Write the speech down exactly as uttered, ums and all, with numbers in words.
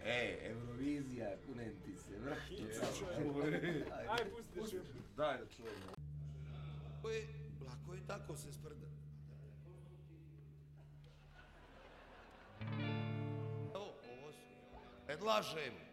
E, Eurovizija, kunem ti se, vrhtica. Aj, pusti ću. Daj da čujem. Lako je tako se sprda. Evo, ovo su. Predlažem